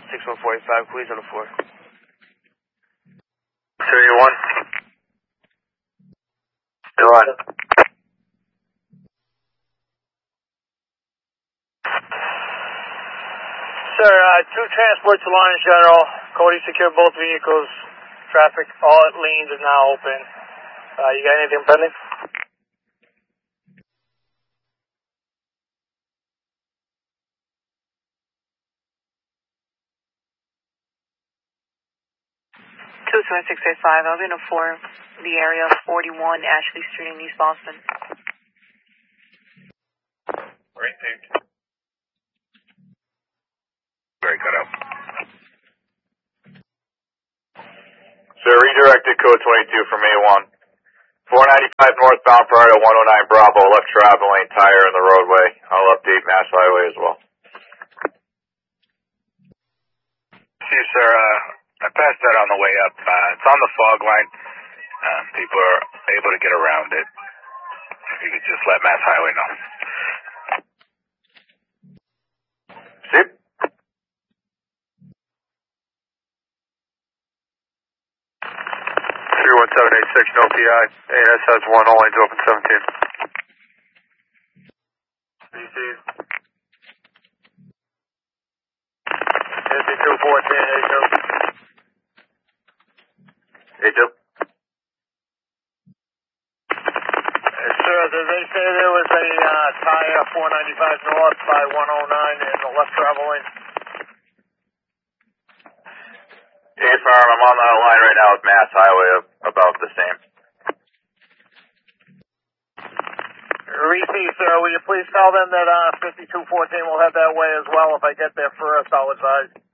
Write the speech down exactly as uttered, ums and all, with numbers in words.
six one four eight five, please, on the floor. three one. Go on. Sir, uh, two transports to Lawrence General. Cody secured both vehicles. Traffic, all lanes are now open. Uh, you got anything pending? two seven six eight five, I'll be in a four, the area of forty-one Ashley Street in East Boston. Right there. Very cut out. So redirected code twenty-two from A one. four ninety-five northbound prior to one oh nine Bravo, left travel lane tire in the roadway. I'll update Mass Highway as well. See you, sir. Uh, I passed that on the way up. Uh, it's on the fog line. Um, people are able to get around it. If you could just let Mass Highway know. See? three one seven eight six, no P I. A S has one, all lanes open seventeen. B C. fifty-two fourteen, A two. A two. Sir, did they say there was a uh, tire four ninety-five north by one oh nine in the left travel lane? A firm, I'm on the line right now with Mass Highway, about the same. Reese, sir, will you please tell them that uh, fifty-two fourteen will head that way as well? If I get there first, I'll advise.